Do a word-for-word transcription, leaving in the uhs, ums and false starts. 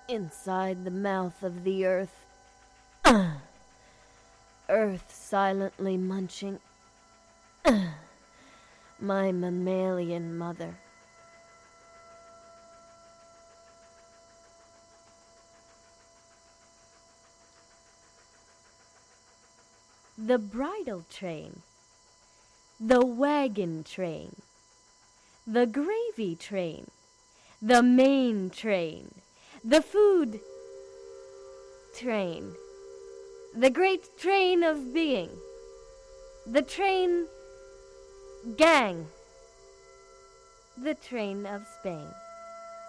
inside the mouth of the earth. Earth silently munching my mammalian mother. The bridal train, the wagon train, the gravy train, the main train, the food train, the great train of being, the train gang, the train of Spain.